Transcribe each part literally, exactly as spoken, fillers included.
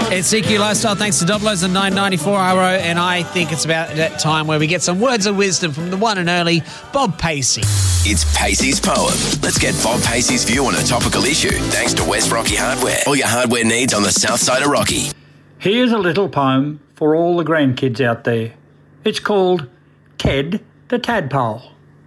It's C Q Lifestyle, thanks to Doblos and nine ninety-four R O, and I think it's about that time where we get some words of wisdom from the one and only Bob Pacey. It's Pacey's Poem. Let's get Bob Pacey's view on a topical issue, thanks to West Rocky Hardware. All your hardware needs on the south side of Rocky. Here's a little poem for all the grandkids out there. It's called Ted the Tadpole.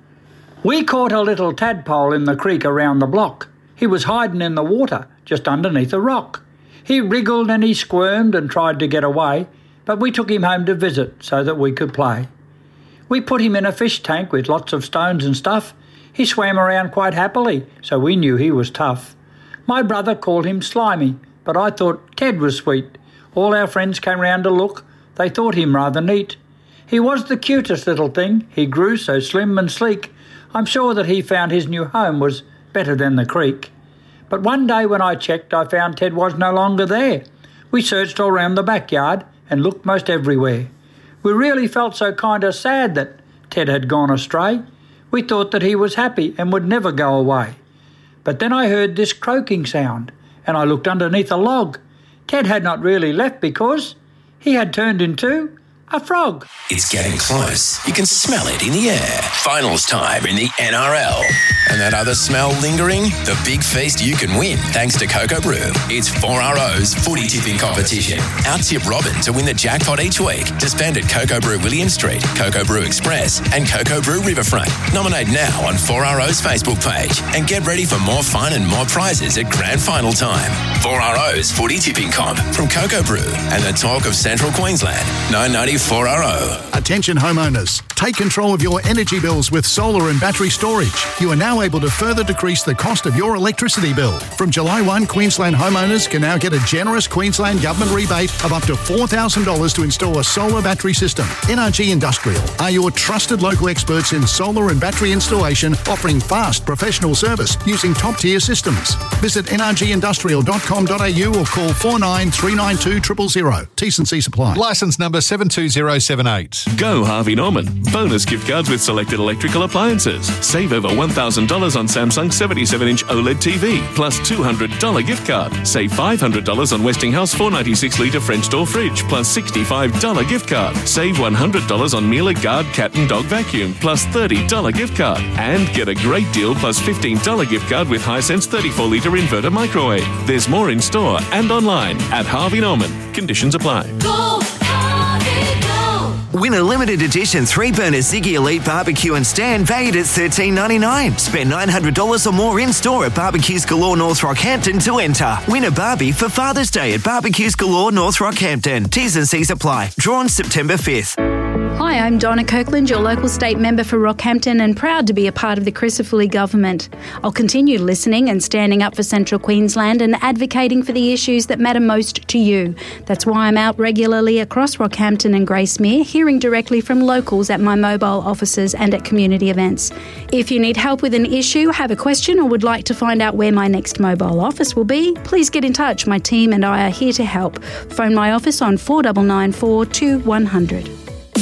We caught a little tadpole in the creek around the block. He was hiding in the water just underneath a rock. He wriggled and he squirmed and tried to get away, but we took him home to visit so that we could play. We put him in a fish tank with lots of stones and stuff. He swam around quite happily, so we knew he was tough. My brother called him Slimy, but I thought Ted was sweet. All our friends came round to look. They thought him rather neat. He was the cutest little thing. He grew so slim and sleek. I'm sure that he found his new home was better than the creek. But one day when I checked, I found Ted was no longer there. We searched all round the backyard and looked most everywhere. We really felt so kind of sad that Ted had gone astray. We thought that he was happy and would never go away. But then I heard this croaking sound, and I looked underneath a log. Ted had not really left because he had turned into a frog. It's getting close. You can smell it in the air. Finals time in the N R L. And that other smell lingering? The big feast you can win thanks to Cocoa Brew. It's four R O's footy tipping competition. Out-tip Robin to win the jackpot each week. To spend at Cocoa Brew William Street, Cocoa Brew Express and Cocoa Brew Riverfront. Nominate now on four R O's Facebook page and get ready for more fun and more prizes at grand final time. four R O's footy tipping comp from Cocoa Brew and the talk of Central Queensland. nine ninety-four R O. Attention homeowners, take control of your energy bills with solar and battery storage. You are now able to further decrease the cost of your electricity bill. From July first, Queensland homeowners can now get a generous Queensland Government rebate of up to four thousand dollars to install a solar battery system. N R G Industrial are your trusted local experts in solar and battery installation, offering fast professional service using top-tier systems. Visit n r g industrial dot com dot a u or call four nine three nine two zero zero zero. T's and C's apply. Licence number seven two zero seven eight. Go Harvey Norman. Bonus gift cards with selected electrical appliances. Save over one thousand dollars on Samsung seventy-seven inch OLED T V, plus two hundred dollars gift card. Save five hundred dollars on Westinghouse four ninety-six litre French door fridge, plus sixty-five dollars gift card. Save one hundred dollars on Miele Guard cat and dog vacuum, plus thirty dollars gift card. And get a great deal plus fifteen dollars gift card with Hisense thirty-four litre inverter microwave. There's more in store and online at Harvey Norman. Conditions apply. Go, Harvey, go. Win a limited edition three-burner Ziggy Elite barbecue and stand valued at thirteen ninety-nine. Spend nine hundred dollars or more in store at Barbecues Galore North Rockhampton to enter. Win a Barbie for Father's Day at Barbecues Galore North Rockhampton. T's and C's apply. Drawn September fifth. Hi, I'm Donna Kirkland, your local state member for Rockhampton, and proud to be a part of the Crisafulli government. I'll continue listening and standing up for Central Queensland and advocating for the issues that matter most to you. That's why I'm out regularly across Rockhampton and Gracemere, hearing directly from locals at my mobile offices and at community events. If you need help with an issue, have a question, or would like to find out where my next mobile office will be, please get in touch. My team and I are here to help. Phone my office on four nine nine four two one zero zero.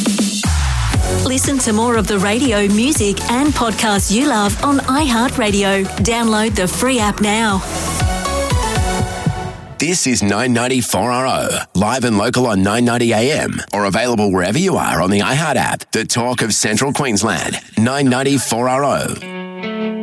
Listen to more of the radio, music and podcasts you love on iHeartRadio. Download the free app now. This is nine ninety-four R O, live and local on nine ninety A M, or available wherever you are on the iHeart app. The talk of Central Queensland, nine ninety-four R O.